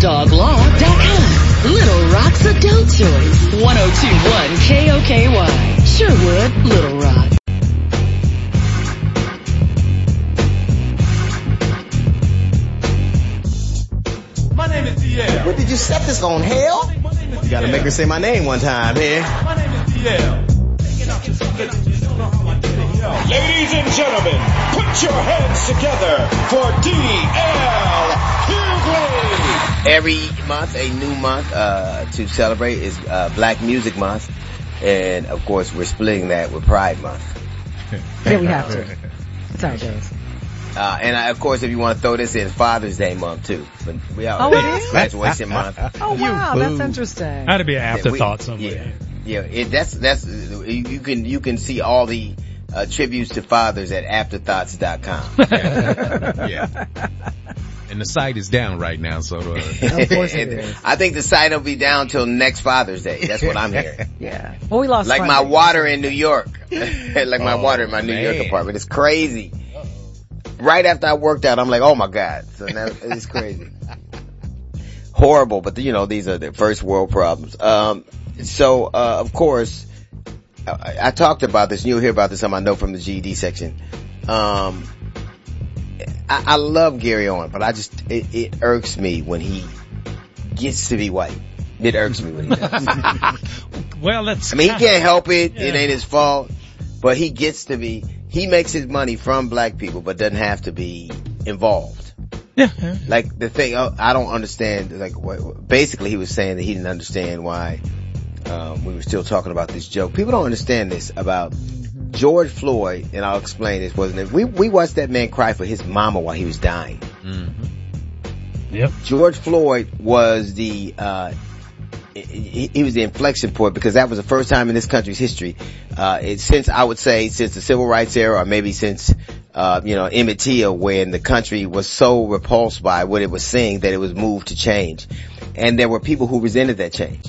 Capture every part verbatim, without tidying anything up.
dog law dot com. Little Rock's adult choice. one oh two point one K O K Y. Sherwood, Little Rock. My name is D L. What did you set this on, Hell? You gotta make her say my name one time here. My name is D L. Ladies and gentlemen, put your hands together for D L Hughley. Every month, a new month uh to celebrate is uh Black Music Month. And, of course, we're splitting that with Pride Month. Yeah, we have to. That's how it goes. Uh, and, I, of course, if you want to throw this in, Father's Day month, too. But we are, oh, it is? Graduation month. Oh, wow, that's interesting. That'd be an afterthought somewhere. Yeah, yeah it, that's, that's, you can, you can see all the uh, tributes to fathers at afterthoughts dot com. Yeah. And the site is down right now, so. Uh, of course it is. I think the site will be down till next Father's Day. That's what I'm hearing. Yeah. Well, we lost Like Friday. my water in New York. like my oh, water in my New man. York apartment. It's crazy. Right after I worked out, I'm like, oh my God. So now it's crazy. Horrible, but you know, these are the first world problems. Um, so, uh, of course, I, I talked about this, and you'll hear about this on my note from the G E D section. Um, I, I love Gary Owen, but I just, it, it irks me when he gets to be white. It irks me when he does. Well, that's. I mean, he can't help it. Yeah. It ain't his fault. But he gets to be, he makes his money from black people, but doesn't have to be involved. Yeah. yeah. Like the thing, I don't understand, like, what, basically he was saying that he didn't understand why, um, we were still talking about this joke. People don't understand this about George Floyd, and I'll explain this, wasn't it? We, we watched that man cry for his mama while he was dying. Mm-hmm. Yep. George Floyd was the, uh, he, he was the inflection point because that was the first time in this country's history, uh, it, since I would say since the civil rights era or maybe since, uh, you know, Emmett Till, when the country was so repulsed by what it was seeing that it was moved to change. And there were people who resented that change.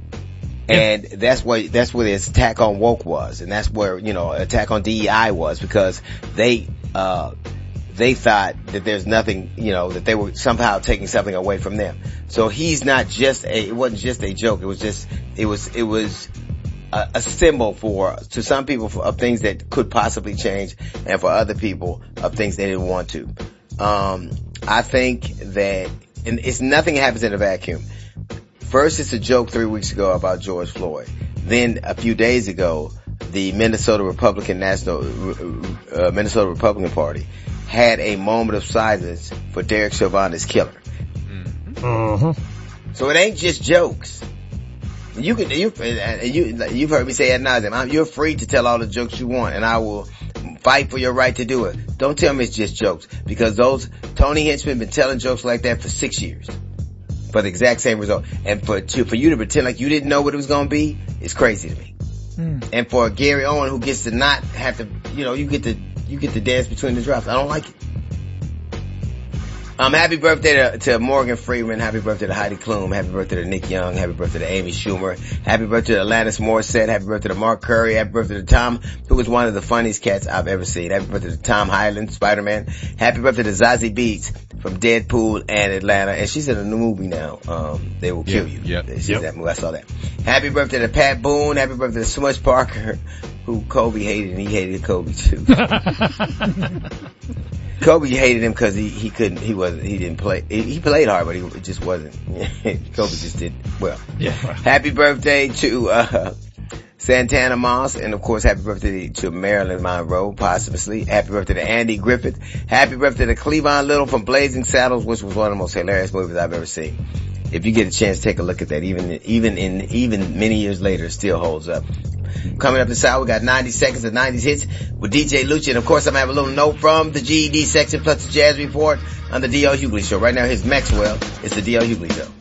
And that's what, that's where the attack on woke was. And that's where, you know, attack on D E I was because they, uh, they thought that there's nothing, you know, that they were somehow taking something away from them. So he's not just a, it wasn't just a joke. It was just, it was, it was a, a symbol for, to some people for, of things that could possibly change and for other people of things they didn't want to. Um, I think that, and it's nothing happens in a vacuum. First, it's a joke three weeks ago about George Floyd. Then a few days ago, the Minnesota Republican National, uh, Minnesota Republican Party had a moment of silence for Derek Chauvin's killer. Uh-huh. So it ain't just jokes. You can, you, you, you've heard me say ad nauseum, you're free to tell all the jokes you want and I will fight for your right to do it. Don't tell me it's just jokes because those Tony Hinchman been telling jokes like that for six years. For the exact same result. And for, to, for you to pretend like you didn't know what it was gonna be, is crazy to me. Mm. And for Gary Owen who gets to not have to, you know, you get to, you get to dance between the drops. I don't like it. Um, happy birthday to, to Morgan Freeman. Happy birthday to Heidi Klum. Happy birthday to Nick Young. Happy birthday to Amy Schumer. Happy birthday to Alanis Morissette. Happy birthday to Mark Curry. Happy birthday to Tom, who was one of the funniest cats I've ever seen. Happy birthday to Tom Highland, Spider-Man. Happy birthday to Zazie Beetz from Deadpool and Atlanta. And she's in a new movie now. Um, They Will Kill You. Yep. She's Yep. that movie. I saw that. Happy birthday to Pat Boone. Happy birthday to Smush Parker, who Kobe hated, and he hated Kobe too. Kobe hated him because he, he couldn't, he wasn't, he didn't play, he, he played hard, but he it just wasn't. Kobe just did well. Yeah. Happy birthday to, uh, Santana Moss, and of course, happy birthday to Marilyn Monroe, posthumously. Happy birthday to Andy Griffith. Happy birthday to Cleavon Little from Blazing Saddles, which was one of the most hilarious movies I've ever seen. If you get a chance, take a look at that. Even, even in, even many years later, it still holds up. Coming up this hour, we got ninety seconds of nineties hits with D J Lucci. And of course, I'm gonna have a little note from the G E D section plus the Jazz Report on the D L Hughley Show. Right now, here's Maxwell. It's the D L Hughley Show.